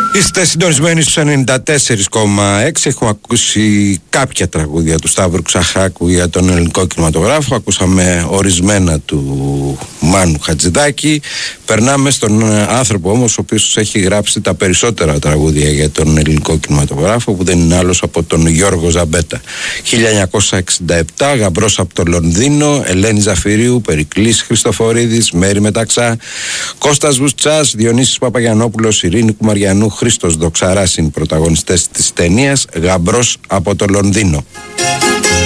Είστε συντονισμένοι στους 94,6. Έχουμε ακούσει κάποια τραγούδια του Σταύρου Ξαχάκου για τον ελληνικό κινηματογράφο. Ακούσαμε ορισμένα του Μάνου Χατζηδάκη. Περνάμε στον άνθρωπο όμως ο οποίος έχει γράψει τα περισσότερα τραγούδια για τον ελληνικό κινηματογράφο, που δεν είναι άλλος από τον Γιώργο Ζαμπέτα. 1967, Γαμπρός από το Λονδίνο, Ελένη Ζαφυρίου, Περικλής Χριστοφορίδης, Μέρη Μεταξά, Κώστας Βουστσάς, Διονύσης Παπαγιαννόπουλος, Ειρήνη Κουμαριανού, Χρήστος Δοξαράς είναι πρωταγωνιστές της ταινίας Γαμπρός από το Λονδίνο.